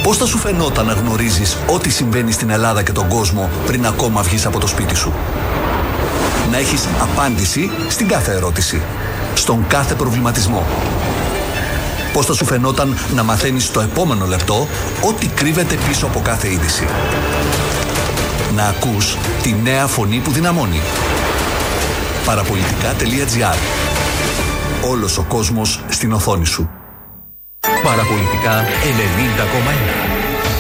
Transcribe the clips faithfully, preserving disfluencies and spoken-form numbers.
Πώς θα σου φαινόταν να γνωρίζεις ό,τι συμβαίνει στην Ελλάδα και τον κόσμο πριν ακόμα βγεις από το σπίτι σου? Να έχεις απάντηση στην κάθε ερώτηση, στον κάθε προβληματισμό. Πώς θα σου φαινόταν να μαθαίνεις στο επόμενο λεπτό ό,τι κρύβεται πίσω από κάθε είδηση? Να ακούς τη νέα φωνή που δυναμώνει. Παραπολιτικά.gr. Όλος ο κόσμος στην οθόνη σου. Παραπολιτικά ενενήντα κόμμα ένα.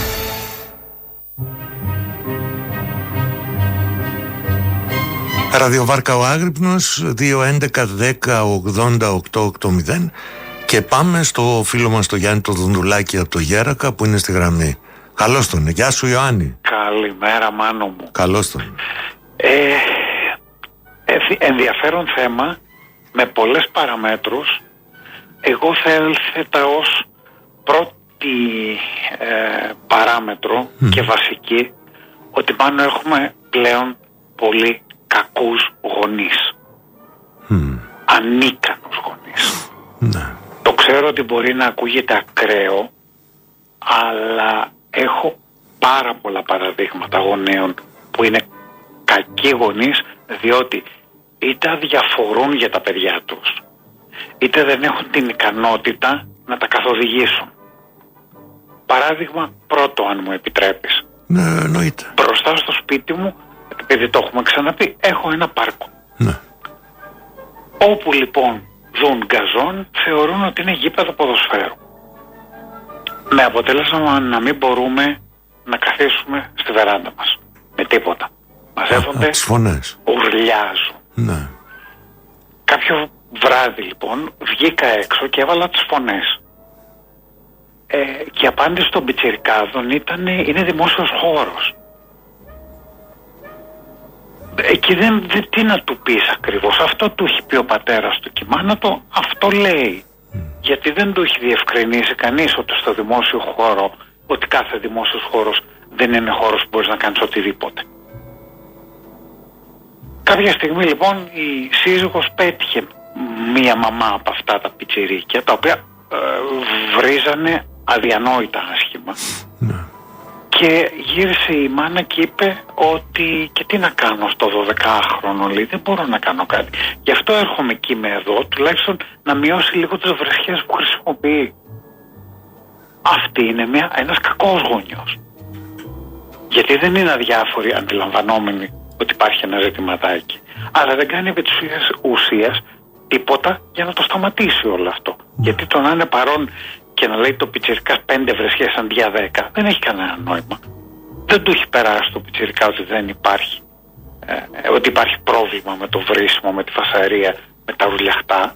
Ραδιοβάρκα ο Άγρυπνος, δύο έντεκα δέκα ογδόντα οκτώ ογδόντα. Και πάμε στο φίλο μας το Γιάννη το Δουνδουλάκη από το Γέρακα που είναι στη γραμμή. Καλώς τον. Γεια σου Ιωάννη. Καλημέρα Μάνο μου. Καλώς τον. Ε, ενδιαφέρον θέμα με πολλές παραμέτρους. Εγώ θα έθετα ως πρώτη ε, παράμετρο mm. και βασική ότι πάνω έχουμε πλέον πολύ κακούς γονείς. Mm. Ανίκανους γονείς. Ναι. Το ξέρω ότι μπορεί να ακούγεται ακραίο, αλλά έχω πάρα πολλά παραδείγματα γονέων που είναι κακοί γονείς, διότι είτε αδιαφορούν για τα παιδιά τους, είτε δεν έχουν την ικανότητα να τα καθοδηγήσουν. Παράδειγμα πρώτο, αν μου επιτρέπεις. Ναι, εννοείται. Μπροστά στο σπίτι μου, επειδή το έχουμε ξαναπεί, έχω ένα πάρκο. Ναι. Όπου λοιπόν ζουν γκαζόν, θεωρούν ότι είναι γήπεδο ποδοσφαίρου. Με αποτέλεσμα να μην μπορούμε να καθίσουμε στη βεράντα μας. Με τίποτα. Μαζεύονται, τις φωνές. ουρλιάζουν. Ναι. Κάποιο βράδυ λοιπόν βγήκα έξω και έβαλα τις φωνές. Ε, και η απάντηση των πιτσιρικάδων ήταν είναι δημόσιος χώρος. Εκεί δεν, δεν τι να του πεις ακριβώς. Αυτό του έχει πει ο πατέρας του και η μάνα του, αυτό λέει. Mm. Γιατί δεν του έχει διευκρινίσει κανείς ότι στο δημόσιο χώρο, ότι κάθε δημόσιος χώρος δεν είναι χώρος που μπορείς να κάνεις οτιδήποτε. Κάποια στιγμή λοιπόν η σύζυγος πέτυχε μία μαμά από αυτά τα πιτσιρίκια, τα οποία ε, βρίζανε αδιανόητα άσχημα. Mm. Και γύρισε η μάνα και είπε ότι και τι να κάνω στο δωδεκάχρονο, λέει, δεν μπορώ να κάνω κάτι. Γι' αυτό έρχομαι εκεί με εδώ, τουλάχιστον να μειώσει λίγο τις βρεσιές που χρησιμοποιεί. Αυτή είναι μια, ένας κακός γονιός. Γιατί δεν είναι αδιάφοροι αντιλαμβανόμενοι ότι υπάρχει ένα ζητηματάκι. Αλλά δεν κάνει επί της ουσίας τίποτα για να το σταματήσει όλο αυτό. Mm. Γιατί το να είναι παρόν και να λέει το πιτσιρικάς πέντε βρεσιές αντί για δέκα δεν έχει κανένα νόημα. Δεν του έχει περάσει το πιτσιρικά ότι δεν υπάρχει ε, ότι υπάρχει πρόβλημα με το βρίσιμο, με τη φασαρία, με τα ρουλιαχτά.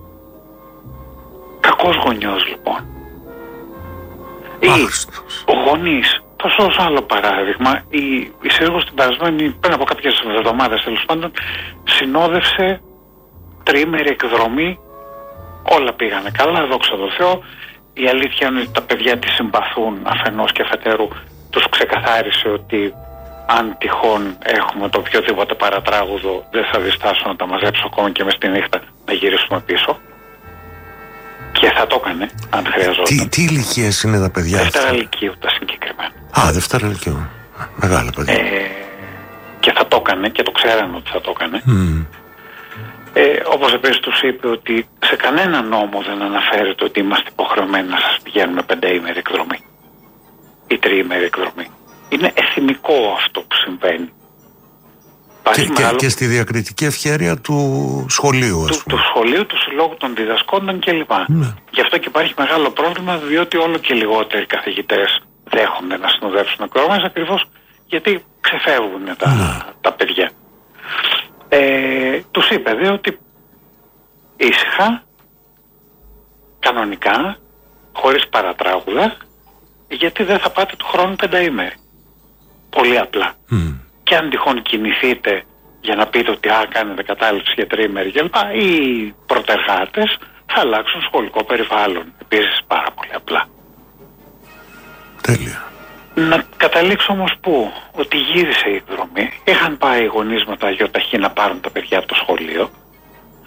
Κακός γονιός λοιπόν. Ή ο γονείς, θα σου δώσω άλλο παράδειγμα, η, η σύζυγος την περασμένη πριν από κάποιες εβδομάδες τέλος πάντων συνόδευσε τριήμερη εκδρομή, όλα πήγανε καλά, δόξα τω Θεώ. Η αλήθεια είναι ότι τα παιδιά της συμπαθούν αφενός και αφετέρου, τους ξεκαθάρισε ότι αν τυχόν έχουμε το οποιοδήποτε παρατράγουδο δεν θα διστάσω να τα μαζέψω ακόμα και μες τη νύχτα να γυρίσουμε πίσω. Και θα το έκανε αν χρειαζόταν. Τι, τι ηλικίες είναι τα παιδιά αυτά? Δεύτερα λυκείου τα συγκεκριμένα. Α, δεύτερα λυκείου. Μεγάλα παιδιά. Ε, και θα το έκανε και το ξέρανε ότι θα το έκανε. Mm. Ε, όπως επίσης τους είπε ότι σε κανένα νόμο δεν αναφέρεται ότι είμαστε υποχρεωμένοι να σας πηγαίνουμε πενταήμερη εκδρομή ή τριήμερη εκδρομή. Είναι εθιμικό αυτό που συμβαίνει. Και, και, μεγάλο... και στη διακριτική ευχέρεια του σχολείου, ας του, του σχολείου, του συλλόγου των διδασκόντων κλπ. Ναι. Γι' αυτό και υπάρχει μεγάλο πρόβλημα, διότι όλο και λιγότεροι καθηγητές δέχονται να συνοδεύσουν εκδρομές, ακριβώς γιατί ξεφεύγουν τα, ναι. τα παιδιά. Ε, τους είπε δε ότι ήσυχα, κανονικά, χωρίς παρατράγουδα, γιατί δεν θα πάτε του χρόνου πενταήμερη. Πολύ απλά. Mm. Και αν τυχόν κινηθείτε για να πείτε ότι α, κάνετε κατάληψη για τριήμερη κλπ, οι πρωτεργάτες θα αλλάξουν σχολικό περιβάλλον. Επίσης πάρα πολύ απλά. Τέλεια. Να καταλήξω όμως πού, ότι γύρισε η εκδρομή, είχαν πάει οι γονείς με το αγιοταχή να πάρουν τα παιδιά από το σχολείο.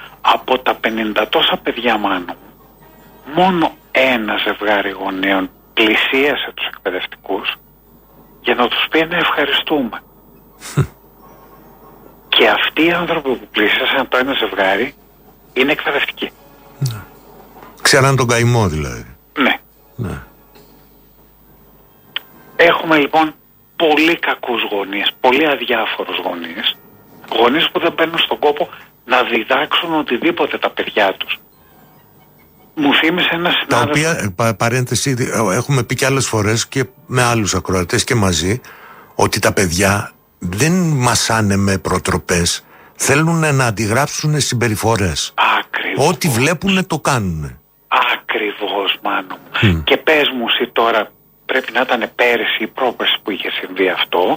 Από τα πενήντα τόσα παιδιά μάνο, μόνο ένα ζευγάρι γονέων πλησίασε τους εκπαιδευτικούς για να τους πει να ευχαριστούμε. Και αυτοί οι άνθρωποι που πλησίασαν το ένα ζευγάρι είναι εκπαιδευτικοί. Ναι. Ξέραν τον καημό δηλαδή. Ναι. Ναι. Έχουμε λοιπόν πολύ κακούς γονείς, πολύ αδιάφορους γονείς, γονείς που δεν παίρνουν στον κόπο να διδάξουν οτιδήποτε τα παιδιά τους. Μου θύμισε ένα συνάδελφο. Τα οποία, πα, παρένθεση, έχουμε πει και άλλες φορές και με άλλους ακροατές και μαζί, ότι τα παιδιά δεν μασάνε με προτροπές, θέλουν να αντιγράψουν συμπεριφορές. Ακριβώς. Ό,τι βλέπουν το κάνουν. Ακριβώς, Μάνο. Mm. Και πες μου εσύ τώρα, πρέπει να ήταν πέρυσι ή πρόπερσι που είχε συμβεί αυτό,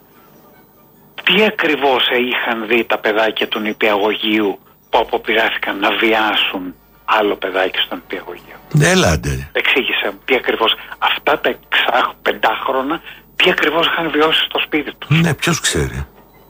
τι ακριβώς είχαν δει τα παιδάκια του νηπιαγωγείου που αποπειράθηκαν να βιάσουν άλλο παιδάκι στον νηπιαγωγείο? Έλατε. Εξήγησε μου τι ακριβώς αυτά τα εξά, πεντάχρονα, τι ακριβώς είχαν βιώσει στο σπίτι τους. Ναι, ποιος ξέρει.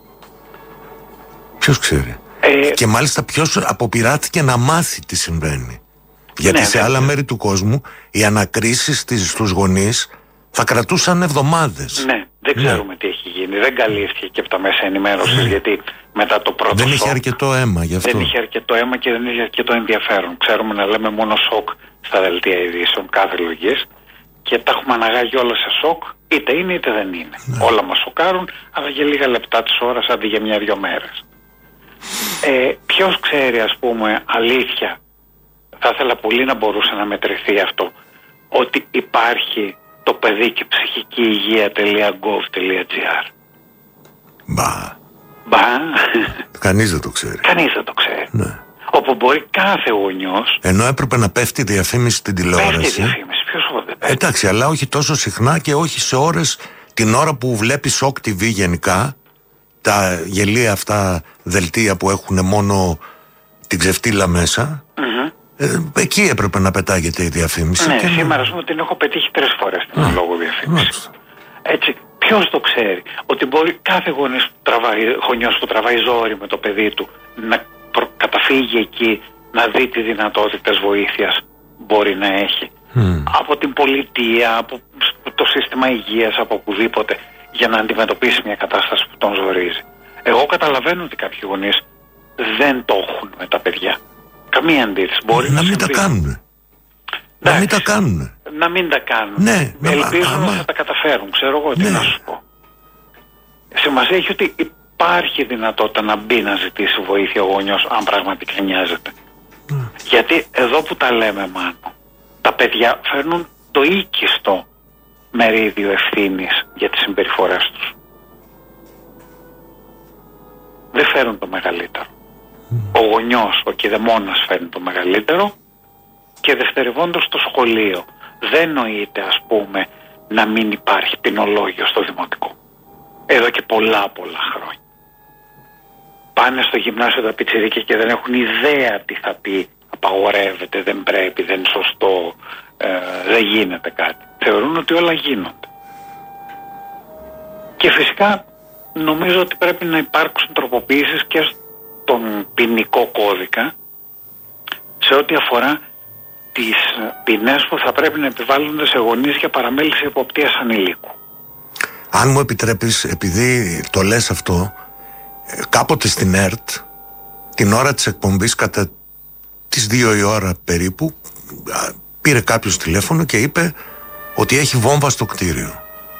Ποιος ξέρει. Ε, και μάλιστα ποιος αποπειράθηκε να μάθει τι συμβαίνει. Γιατί ναι, σε άλλα μέρη του κόσμου οι ανακρίσεις στις, στους γονείς θα κρατούσαν εβδομάδες. Ναι, δεν ξέρουμε ναι. τι έχει γίνει. Δεν καλύφθηκε και από τα μέσα ενημέρωσης, ναι. γιατί μετά το πρώτο δεν σοκ, είχε αρκετό αίμα γι' αυτό. Δεν είχε αρκετό αίμα και δεν είχε αρκετό ενδιαφέρον. Ξέρουμε να λέμε μόνο σοκ στα δελτία ειδήσεων κάθε λογής και τα έχουμε αναγάγει όλα σε σοκ, είτε είναι είτε δεν είναι. Ναι. Όλα μας σοκάρουν, αλλά για λίγα λεπτά της ώρας αντί για μια-δυο μέρες. Ε, ποιος ξέρει, ας πούμε, αλήθεια, θα ήθελα πολύ να μπορούσε να μετρηθεί αυτό, ότι υπάρχει το παιδί και ψυχική υγεία.gov.gr. Μπα. Μπα. Κανείς δεν το ξέρει. Κανείς δεν το ξέρει. Ναι. Όπου μπορεί κάθε γονιός. Ενώ έπρεπε να πέφτει διαφήμιση στην τηλεόραση. Πέφτει διαφήμιση. Ποιος δεν πέφτει. Εντάξει, αλλά όχι τόσο συχνά και όχι σε ώρες, την ώρα που βλέπει Σοκ τι βι γενικά, τα γελία αυτά δελτία που έχουν μόνο την ξεφτύλα μέσα. Mm-hmm. Ε, εκεί έπρεπε να πετάγεται η διαφήμιση. Ναι, και σήμερα να... πούμε την έχω πετύχει τρεις φορές την λόγω διαφήμιση. Έτσι, ποιος το ξέρει ότι μπορεί κάθε γονιός που τραβάει, γονιός που τραβάει ζόρι με το παιδί του να προ... καταφύγει εκεί, να δει τι δυνατότητες βοήθειας μπορεί να έχει mm. από την πολιτεία, από το σύστημα υγείας, από οπουδήποτε, για να αντιμετωπίσει μια κατάσταση που τον ζορίζει. Εγώ καταλαβαίνω ότι κάποιοι γονείς δεν το έχουν με τα παιδιά. Καμία αντίρρηση. Μπορεί να, να μην τα κάνουν. Να μην τα κάνουν. Να μην τα κάνουν. Ναι, ελπίζουν ότι θα τα καταφέρουν. Ξέρω εγώ τι ναι. να σου πω. Σημασία έχει ότι υπάρχει δυνατότητα να μπει να ζητήσει βοήθεια ο γονιός, αν πραγματικά νοιάζεται. Ναι. Γιατί εδώ που τα λέμε, Μάνο, τα παιδιά φέρνουν το οίκιστο μερίδιο ευθύνης για τις συμπεριφορές τους. Δεν φέρουν το μεγαλύτερο. Ο γονιός, ο κηδεμόνας φέρνει το μεγαλύτερο και δευτερευόντως το σχολείο. Δεν νοείται, ας πούμε, να μην υπάρχει ποινολόγιο στο δημοτικό. Εδώ και πολλά πολλά χρόνια. Πάνε στο γυμνάσιο τα πιτσιρίκια και δεν έχουν ιδέα τι θα πει απαγορεύεται, δεν πρέπει, δεν είναι σωστό, ε, δεν γίνεται κάτι. Θεωρούν ότι όλα γίνονται. Και φυσικά νομίζω ότι πρέπει να υπάρξουν τροποποιήσεις και στον ποινικό κώδικα σε ό,τι αφορά τις ποινές που θα πρέπει να επιβάλλονται σε γονείς για παραμέληση εποπτείας ανηλίκου. Αν μου επιτρέπεις, επειδή το λες αυτό, κάποτε στην ΕΡΤ, την ώρα της εκπομπής, κατά τις δύο η ώρα περίπου, πήρε κάποιος τηλέφωνο και είπε ότι έχει βόμβα στο κτίριο.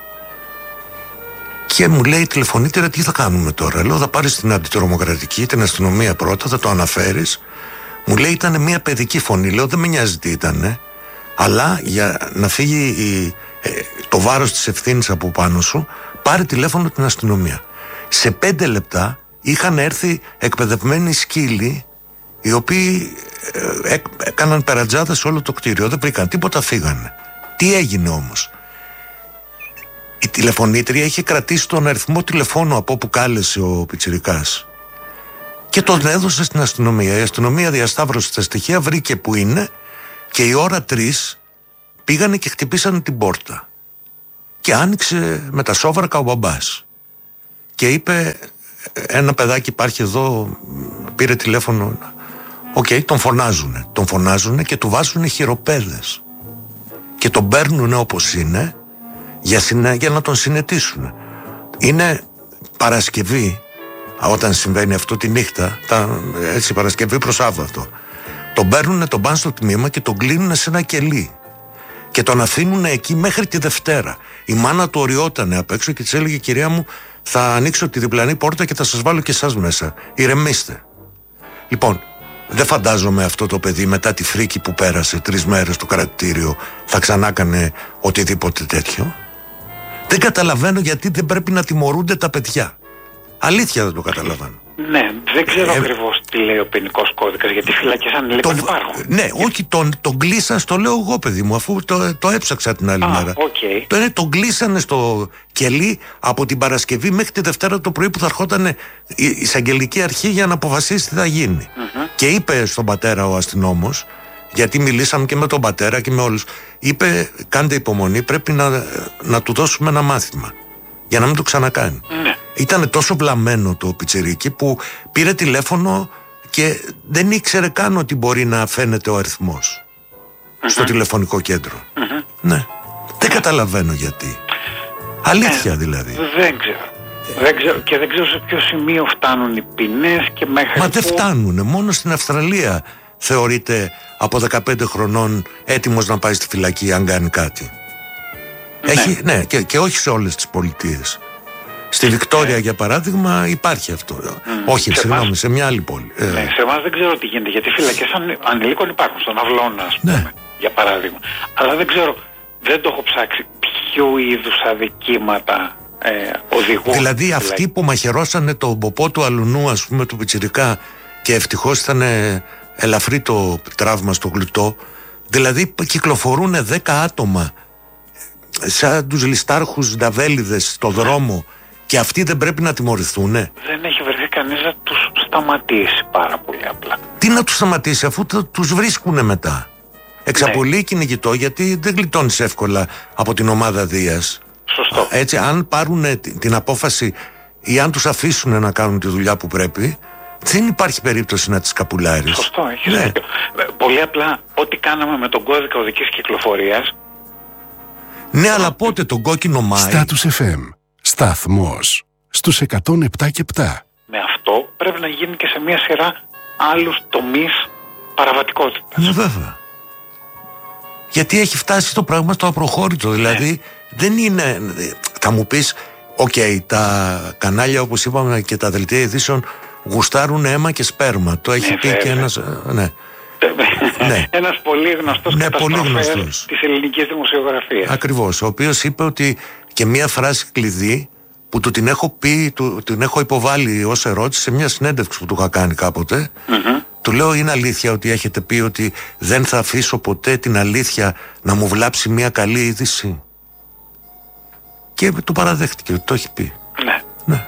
Και μου λέει η τηλεφωνήτρια, τι θα κάνουμε τώρα? Λέω, θα πάρεις την αντιτρομοκρατική, την αστυνομία πρώτα, θα το αναφέρεις. Μου λέει, ήταν μια παιδική φωνή. Λέω, δεν με νοιάζει τι ήτανε, αλλά για να φύγει η, ε, το βάρος της ευθύνης από πάνω σου, πάρε τηλέφωνο την αστυνομία. Σε πέντε λεπτά είχαν έρθει εκπαιδευμένοι σκύλοι, οι οποίοι ε, ε, έκαναν περατζάδα σε όλο το κτίριο. Δεν βρήκαν τίποτα, φύγανε. Τι έγινε όμως? Η τηλεφωνήτρια είχε κρατήσει τον αριθμό τηλεφώνου από όπου κάλεσε ο πιτσιρικάς και τον έδωσε στην αστυνομία. Η αστυνομία διασταύρωσε τα στοιχεία, βρήκε που είναι και η ώρα τρεις πήγανε και χτυπήσανε την πόρτα και άνοιξε με τα σόβρακα ο μπαμπάς και είπε, ένα παιδάκι υπάρχει εδώ, πήρε τηλέφωνο. Οκ, okay, τον φωνάζουνε τον φωνάζουνε και του βάζουνε χειροπέδες και τον παίρνουν όπως είναι για, συνε... για να τον συνετίσουν. Είναι Παρασκευή, όταν συμβαίνει αυτό τη νύχτα, τα... έτσι Παρασκευή προς Σάββατο, τον παίρνουν, τον πάνε στο τμήμα και τον κλείνουν σε ένα κελί και τον αφήνουν εκεί μέχρι τη Δευτέρα. Η μάνα του οριότανε απ' έξω και της έλεγε, κυρία μου, θα ανοίξω τη διπλανή πόρτα και θα σας βάλω και εσάς μέσα, ηρεμήστε. Λοιπόν, δεν φαντάζομαι αυτό το παιδί μετά τη φρίκη που πέρασε τρεις μέρες στο κρατητήριο θα ξανά έκανε οτιδήποτε τέτοιο. Δεν καταλαβαίνω γιατί δεν πρέπει να τιμωρούνται τα παιδιά. Αλήθεια δεν το καταλαβαίνω. Ναι, δεν ξέρω ε, ακριβώς τι λέει ο ποινικός κώδικας, γιατί φυλακές ανηλίκων υπάρχουν. Ναι, όχι, τον, τον κλείσαν, στο λέω εγώ, παιδί μου, αφού το, το έψαξα την άλλη Α, μέρα. Okay. Το, ναι, τον κλείσανε στο κελί από την Παρασκευή μέχρι τη Δευτέρα το πρωί που θα ερχόταν η εισαγγελική αρχή για να αποφασίσει τι θα γίνει. Mm-hmm. Και είπε στον πατέρα ο αστυνόμος, γιατί μιλήσαμε και με τον πατέρα και με όλους, είπε, κάντε υπομονή, πρέπει να, να του δώσουμε ένα μάθημα για να μην το ξανακάνει. Ναι. Ήταν τόσο βλαμμένο το πιτσιρίκι που πήρε τηλέφωνο και δεν ήξερε καν ότι μπορεί να φαίνεται ο αριθμός mm-hmm. στο τηλεφωνικό κέντρο. Mm-hmm. Ναι. Δεν καταλαβαίνω γιατί. Αλήθεια ε, δηλαδή. Δεν ξέρω. Δεν ξέρω. Και δεν ξέρω σε ποιο σημείο φτάνουν οι ποινές και μέχρι. Μα που... δεν φτάνουνε. Μόνο στην Αυστραλία θεωρείται από δεκαπέντε χρονών έτοιμος να πάει στη φυλακή αν κάνει κάτι. Ναι, Έχει, ναι και, και όχι σε όλες τις πολιτείες. Στη Βικτόρια, για παράδειγμα, υπάρχει αυτό. Mm. Όχι, σε συγγνώμη, εμάς... σε μια άλλη πόλη. Ναι, ε... σε εμάς δεν ξέρω τι γίνεται, γιατί φυλακές αν... ανηλίκων υπάρχουν, στον Αυλώνα, ας πούμε, ναι. για παράδειγμα. Αλλά δεν ξέρω, δεν το έχω ψάξει, ποιο είδους αδικήματα ε, οδηγούν. Δηλαδή, αυτοί που μαχαιρώσανε τον ποπό του αλουνού, ας πούμε, του πιτσιρικά, και ευτυχώς ήταν ελαφρύ το τραύμα στο γλουτό, δηλαδή κυκλοφορούν δέκα άτομα σαν τους ληστάρχους νταβέλιδες στο δρόμο και αυτοί δεν πρέπει να τιμωρηθούνε. Δεν έχει βρεθεί κανείς να τους σταματήσει πάρα πολύ απλά. Τι να τους σταματήσει αφού τους βρίσκουνε μετά. Εξαπολύει ναι. κυνηγητό, γιατί δεν γλιτώνεις εύκολα από την ομάδα Δίας. Σωστό. Έτσι, αν πάρουν την απόφαση ή αν τους αφήσουν να κάνουν τη δουλειά που πρέπει, δεν υπάρχει περίπτωση να τις καπουλάρεις. Σωστό, έχεις ναι. δίκιο. Πολύ απλά, ό,τι κάναμε με τον κώδικα οδικής κυκλοφορίας. Ναι, αλλά πότε τον κόκκινο Μάη. Στάτους εφ εμ. Σταθμός στους εκατόν επτά και επτά. Με αυτό πρέπει να γίνει και σε μια σειρά άλλους τομείς παραβατικότητας. Ναι, βέβαια. Γιατί έχει φτάσει το πράγμα στο απροχώρητο. Δηλαδή, ναι. δεν είναι. Θα μου πεις, οκ, okay, τα κανάλια όπως είπαμε και τα δελτία ειδήσεων γουστάρουν αίμα και σπέρμα. Το έχει ναι, πει βέβαια. Και ένας. Ναι. ναι. Ένας πολύ γνωστός ναι, καταστροφέας της ελληνικής δημοσιογραφίας. Ακριβώς, ο οποίος είπε ότι και μία φράση κλειδί που του την έχω πει, του την έχω υποβάλει ως ερώτηση σε μια συνέντευξη που του είχα κάνει κάποτε. Mm-hmm. Του λέω, είναι αλήθεια ότι έχετε πει ότι δεν θα αφήσω ποτέ την αλήθεια να μου βλάψει μια καλή είδηση? Και του παραδέχτηκε ότι το έχει πει. Ναι. ναι.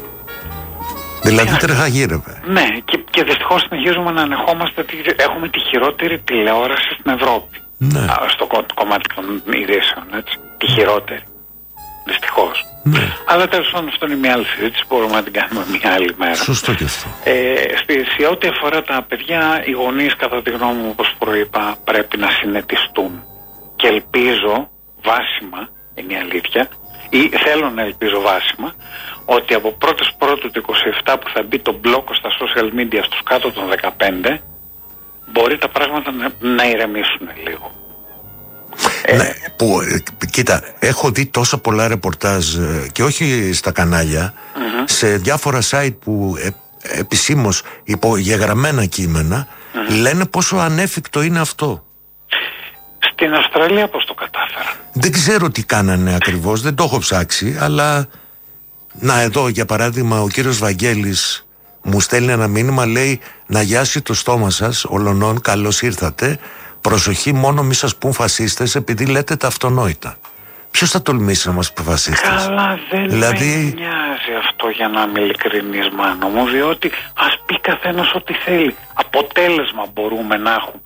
Δηλαδή τρεχαγύρευε. Ναι, και, και δυστυχώς συνεχίζουμε να ανεχόμαστε ότι έχουμε τη χειρότερη τηλεόραση στην Ευρώπη. Ναι. Στο κομμάτι των ειδήσεων, έτσι. Τη χειρότερη. Δυστυχώς. Ναι. Αλλά τέλος πάντων αυτό είναι μια άλλη συζήτηση, μπορούμε να την κάνουμε μια άλλη μέρα. Σωστό και αυτό. Ε, σε ό,τι αφορά τα παιδιά, οι γονείς κατά τη γνώμη μου, όπως προείπα, πρέπει να συνετιστούν. Και ελπίζω βάσιμα, είναι η αλήθεια, ή θέλω να ελπίζω βάσιμα, ότι από πρώτης πρώτου του είκοσι επτά που θα μπει το μπλόκο στα social media στους κάτω των δεκαπέντε, μπορεί τα πράγματα να, να ηρεμήσουν λίγο. Ναι, που, κοίτα, έχω δει τόσα πολλά ρεπορτάζ και όχι στα κανάλια, mm-hmm. σε διάφορα site που ε, επισήμως υπογεγραμμένα κείμενα mm-hmm. λένε πόσο ανέφικτο είναι αυτό. Στην Αυστραλία πώς το κατάφεραν? Δεν ξέρω τι κάνανε ακριβώς, δεν το έχω ψάξει, αλλά να εδώ για παράδειγμα ο κύριος Βαγγέλης μου στέλνει ένα μήνυμα, λέει να γιάσει το στόμα σας ολονών, καλώς ήρθατε. Προσοχή, μόνο μη σας πούν φασίστες επειδή λέτε τα αυτονόητα. Ποιος θα τολμήσει να μας πει φασίστες? Καλά, δεν δηλαδή... με νοιάζει αυτό, για να είμαι ειλικρινής, μάνο μου, διότι ας πει καθένας ό,τι θέλει. Αποτέλεσμα μπορούμε να έχουμε.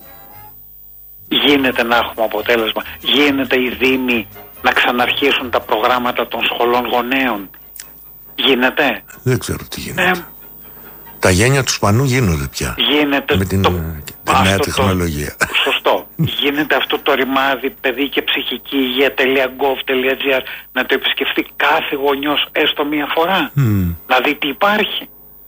Γίνεται να έχουμε αποτέλεσμα. Γίνεται οι δήμοι να ξαναρχίσουν τα προγράμματα των σχολών γονέων. Γίνεται. Δεν ξέρω τι γίνεται. Ε... Τα γένια του Σπανού γίνονται πια. Γίνεται. Με την... το... νέα τεχνολογία. Το, σωστό. Γίνεται αυτό το ρημάδι παιδί και ψυχική υγεία.gov.gr να το επισκεφτεί κάθε γονιός έστω μία φορά. Mm. Να δει τι υπάρχει.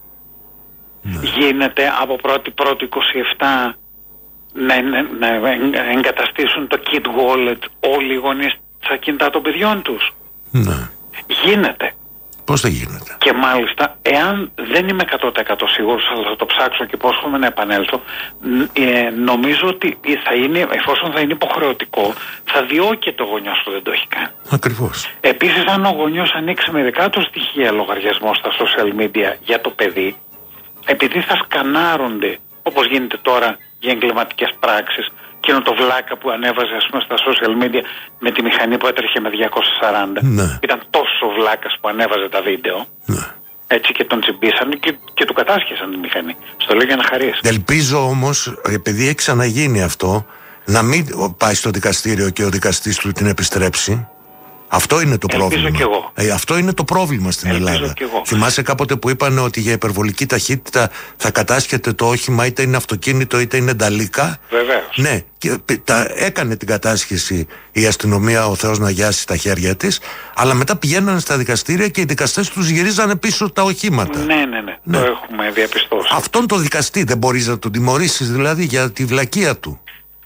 Ναι. Γίνεται από πρώτη πρώτη είκοσι επτά να, να, να εγκαταστήσουν το kit wallet όλοι οι γονείς στα κινητά των παιδιών τους. Ναι. Γίνεται. Πώς δεν γίνεται? Και μάλιστα, εάν δεν είμαι εκατό τοις εκατό σίγουρος, αλλά θα το ψάξω και υπόσχομαι να επανέλθω, ε, νομίζω ότι θα είναι, εφόσον θα είναι υποχρεωτικό, θα διώκεται ο γονιός που δεν το έχει κάνει. Ακριβώς. Επίσης, αν ο γονιός ανοίξει με δικά του στοιχεία λογαριασμό στα social media για το παιδί, επειδή θα σκανάρονται, όπως γίνεται τώρα για εγκληματικές πράξεις, εκείνο το βλάκα που ανέβαζε ας πούμε στα social media με τη μηχανή που έτρεχε με διακόσια σαράντα. Ναι. Ήταν τόσο βλάκας που ανέβαζε τα βίντεο. Ναι. Έτσι και τον τσιμπήσαν και, και του κατάσχεσαν τη μηχανή. Στο λέω για να χαρίσει. Ελπίζω όμως, επειδή έχει ξαναγίνει αυτό, να μην πάει στο δικαστήριο και ο δικαστής του την επιστρέψει. Αυτό είναι το Ελπίζω πρόβλημα. Κι εγώ. Ε, αυτό είναι το πρόβλημα στην Ελπίζω Ελλάδα. Κι εγώ. Θυμάσαι κάποτε που είπαν ότι για υπερβολική ταχύτητα θα κατάσχεται το όχημα, είτε είναι αυτοκίνητο είτε είναι νταλίκα. Βεβαίως. Ναι, και τα, έκανε την κατάσχεση η αστυνομία, ο Θεός να γιάσει τα χέρια της, αλλά μετά πηγαίνανε στα δικαστήρια και οι δικαστές τους γυρίζανε πίσω τα οχήματα. Ναι, ναι, ναι, ναι. Το έχουμε διαπιστώσει. Αυτόν το δικαστή δεν μπορείς να τον τιμωρήσεις δηλαδή για τη βλακεία του?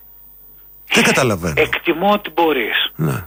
Δεν καταλαβαίνω. Εκτιμώ ότι μπορείς. Ναι.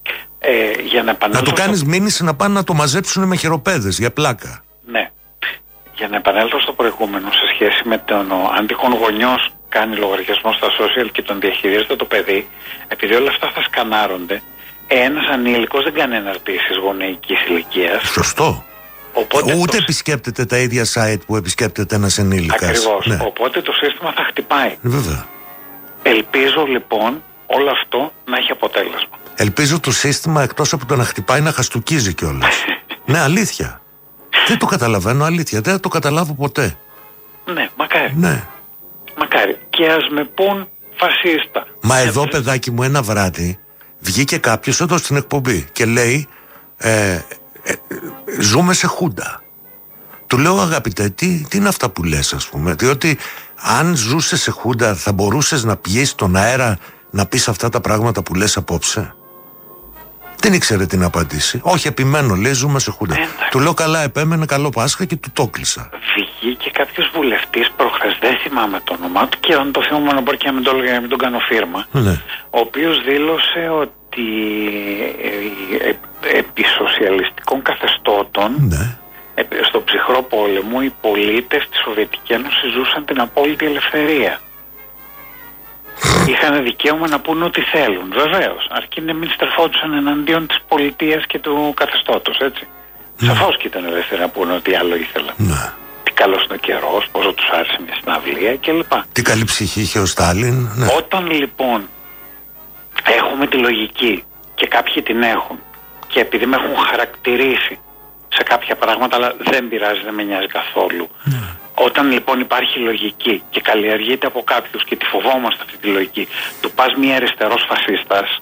Ε, για να, να του κάνεις στο... μήνυση να πάνε να το μαζέψουν με χειροπέδες για πλάκα. Ναι. Για να επανέλθω στο προηγούμενο σε σχέση με τον αν τυχόν γονιός κάνει λογαριασμό στα social και τον διαχειρίζεται το παιδί, επειδή όλα αυτά θα σκανάρονται, ένας ανήλικος δεν κάνει εναρτήσεις γονεϊκής ηλικίας. Σωστό. Οπότε Ούτε το... επισκέπτεται τα ίδια site που επισκέπτεται ένας ενήλικας. Ακριβώς. Ναι. Οπότε το σύστημα θα χτυπάει. Βέβαια. Ελπίζω λοιπόν όλο αυτό να έχει αποτέλεσμα. Ελπίζω το σύστημα εκτός από το να χτυπάει να χαστουκίζει κιόλας. Ναι, αλήθεια. Δεν το καταλαβαίνω, αλήθεια. Δεν θα το καταλάβω ποτέ. Ναι, μακάρι. Ναι. Μακάρι. Και ας με πουν φασίστα. Μα εδώ, εδώ παιδάκι μου, ένα βράδυ βγήκε κάποιος εδώ στην εκπομπή και λέει ε, ε, ε, ζούμε σε χούντα. Του λέω, αγαπητέ, τι, τι είναι αυτά που λες, ας πούμε? Διότι αν ζούσε σε χούντα θα μπορούσες να πηγείς στον αέρα να πεις αυτά τα πράγματα που λες απόψε? Δεν ήξερε τι να απαντήσει. Όχι, επιμένω, λέει, ζούμε σε χούντα. Ε, του λέω, καλά, επέμενε, καλό Πάσχα, και του το κλείσα. Βγήκε κάποιος βουλευτής προχθές, δεν θυμάμαι το όνομά του, και αν το θυμάμαι να μπορεί και να μην το έλεγα για να μην τον κάνω φίρμα, ναι. Ο οποίος δήλωσε ότι ε, ε, ε, επί σοσιαλιστικών καθεστώτων, ναι. ε, στο ψυχρό πόλεμο, οι πολίτες της Σοβιετικής Ένωσης ζούσαν την απόλυτη ελευθερία. Είχαν δικαίωμα να πούν ό,τι θέλουν, βεβαίως, αρκεί να μην στρεφόντουσαν εναντίον της πολιτείας και του καθεστώτος, έτσι. Mm. Σαφώς και ήταν ελεύθεροι να πούν ό,τι άλλο ήθελαν. Mm. Τι καλός είναι ο καιρός, πόσο τους άρεσε μια συναυλία κλπ. Τι καλή ψυχή είχε ο Στάλιν. Ναι. Όταν λοιπόν έχουμε τη λογική και κάποιοι την έχουν, και επειδή με έχουν χαρακτηρίσει σε κάποια πράγματα, αλλά δεν πειράζει, δεν με νοιάζει καθόλου. Mm. Όταν λοιπόν υπάρχει λογική και καλλιεργείται από κάποιους και τη φοβόμαστε αυτή τη λογική, του πας μία αριστερός φασίστας,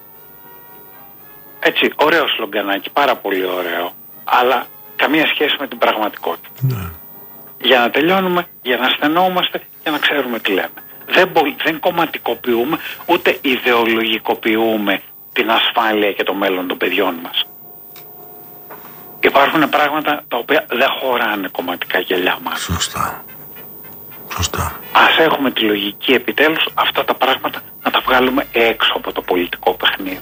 έτσι, ωραίο σλογκανάκι, πάρα πολύ ωραίο, αλλά καμία σχέση με την πραγματικότητα. Ναι. Για να τελειώνουμε, για να στενόμαστε, για να ξέρουμε τι λέμε. Δεν, μπο, δεν κομματικοποιούμε, ούτε ιδεολογικοποιούμε την ασφάλεια και το μέλλον των παιδιών μας. Υπάρχουν πράγματα τα οποία δεν χωράνε κομματικά γυαλιά μας. Σωστά. Σωστά. Ας έχουμε τη λογική επιτέλους αυτά τα πράγματα να τα βγάλουμε έξω από το πολιτικό παιχνίδι.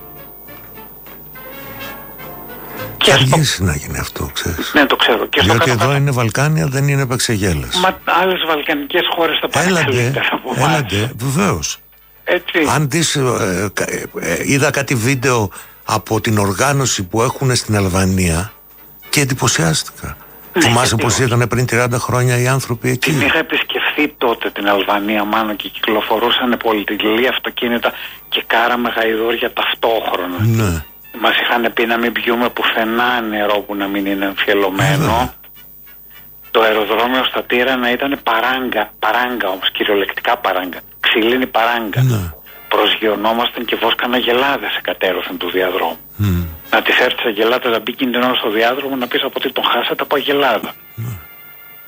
Και θα αργήσει στο... να γίνει αυτό, ξέρεις. Ναι, το ξέρω. Και διότι στο εδώ κάτω... είναι Βαλκάνια, δεν είναι Παξεγέλας. Μα άλλες βαλκανικές χώρες θα πάνε καλύτερα από εμάς. Έλατε, βεβαίως. Έτσι. Αν δεις, ε, ε, ε, είδα κάτι βίντεο από την οργάνωση που έχουν στην Αλβανία και εντυπωσιάστηκα. Ναι, θυμάσαι πως ήταν πριν τριάντα χρόνια οι άνθρωποι εκεί? Την είχα επισκεφθεί τότε την Αλβανία, μάλλον, και κυκλοφορούσαν πολυτελή αυτοκίνητα και κάραμε γαϊδούρια ταυτόχρονα. Ναι. Μας είχαν πει να μην πιούμε πουθενά νερό που να μην είναι εμφιαλωμένο. Ναι. Το αεροδρόμιο στα Τύρανα ήταν παράγκα, παράγκα όμως, κυριολεκτικά παράγκα. Ξυλίνη παράγκα. Ναι. Προσγειωνόμασταν και βόσκανα γελάδες εκατέρωθεν του διαδρόμου. Mm. Να τις έρθεις αγελάδες να μπει κινδυνό στο διάδρομο, να πεις από τι τον χάσατε, από αγελάδα. Mm.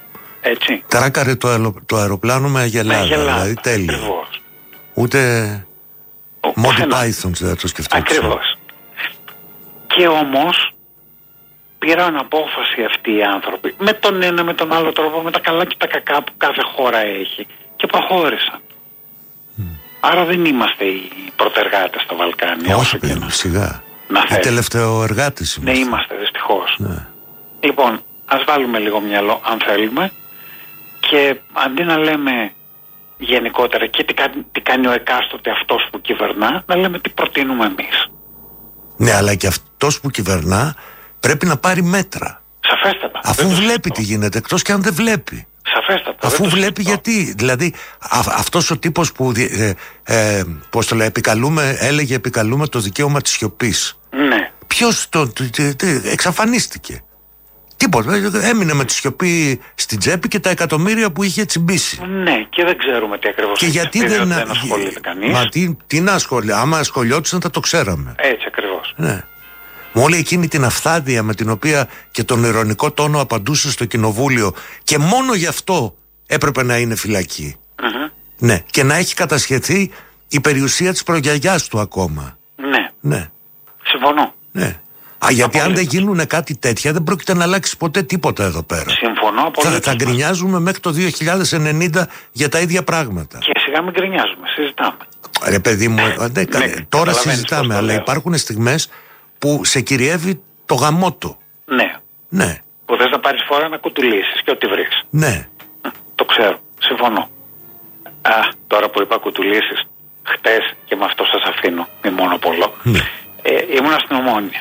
Έτσι. Τράκαρε το, αερο, το αεροπλάνο με αγελάδα. Με αγελάδα, δηλαδή τέλειο. Ακριβώς. Ούτε Monty Python δεν το σκεφτόταν. Ακριβώς. Και όμως πήραν απόφαση αυτοί οι άνθρωποι με τον ένα, με τον άλλο τρόπο, με τα καλά και τα κακά που κάθε χώρα έχει, και προχώρησαν. Mm. Άρα δεν είμαστε οι πρωτεργάτες στα Βαλκάνια. Όχι, παιδί, να... σιγά. Οι τελευταίο εργάτες είμαστε. Ναι, είμαστε δυστυχώς. Ναι. Λοιπόν, ας βάλουμε λίγο μυαλό αν θέλουμε, και αντί να λέμε γενικότερα και τι, κα... τι κάνει ο εκάστοτε αυτός που κυβερνά, να λέμε τι προτείνουμε εμείς. Ναι, αλλά και αυτός που κυβερνά πρέπει να πάρει μέτρα. Σαφέστατα. Αφού βλέπει τι γίνεται, εκτός και αν δεν βλέπει. Σαφέστατα. Αφού βλέπει γιατί. Δηλαδή, α, αυτός ο τύπος που ε, ε, πώς το λέει, επικαλούμε, έλεγε επικαλούμε το δικαίωμα της σιωπής. Ναι. Ποιος το, το, το, το εξαφανίστηκε. Τίποτα. Έμεινε με τη σιωπή στην τσέπη και τα εκατομμύρια που είχε τσιμπήσει. Ναι, και δεν ξέρουμε τι ακριβώς. Και γιατί δεν, δεν ασχολείται κανείς. Μα τι, τι να ασχολείται. Άμα ασχολιόντουσαν θα το ξέραμε. Έτσι ακριβώς. Ναι. Με όλη εκείνη την αυθάδεια με την οποία και τον ειρωνικό τόνο απαντούσε στο κοινοβούλιο, και μόνο γι' αυτό έπρεπε να είναι φυλακή. Mm-hmm. Ναι. Και να έχει κατασχεθεί η περιουσία της προγιαγιάς του ακόμα. Ναι. Ναι. Συμφωνώ. Ναι. Α, γιατί αν δεν γίνουν κάτι τέτοια δεν πρόκειται να αλλάξει ποτέ τίποτα εδώ πέρα. Συμφωνώ απολύτως. Θα, θα γκρινιάζουμε μέχρι το δύο χιλιάδες ενενήντα για τα ίδια πράγματα. Και σιγά μην γκρινιάζουμε, συζητάμε. Ρε παιδί μου, ναι, ναι, τώρα συζητάμε, αλλά υπάρχουν στιγμές που σε κυριεύει το γαμότο. Ναι. Ναι. Που θες να πάρεις φορά να κουτουλήσεις και ό,τι βρεις. Ναι. Το ξέρω. Συμφωνώ. Α, τώρα που είπα κουτουλήσεις, χτες, και με αυτό σας αφήνω, μη μόνο πολλό, ναι. ε, ήμουνα στην Ομόνια.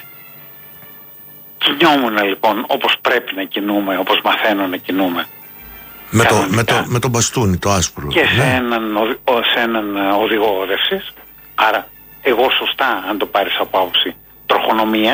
Κινιόμουν λοιπόν όπως πρέπει να κινούμε, όπως μαθαίνω να κινούμε. Με το, με, το, με το μπαστούνι, το άσπρο. Και ναι. σε, έναν, σε έναν οδηγό όδευσης. Άρα εγώ σωστά, αν το πάρεις από άποψη τροχονομίας,